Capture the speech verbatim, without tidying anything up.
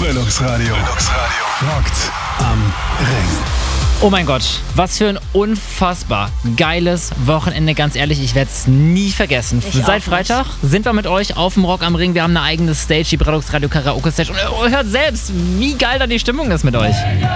Flux Radio. Flux Radio. Rockt am Ring. Oh mein Gott, was für ein unfassbar geiles Wochenende, ganz ehrlich, ich werde es nie vergessen. Ich Seit auch Freitag sind wir mit euch auf dem Rock am Ring, wir haben eine eigene Stage, die Brillux Radio Karaoke Stage und ihr hört selbst, wie geil da die Stimmung ist mit euch.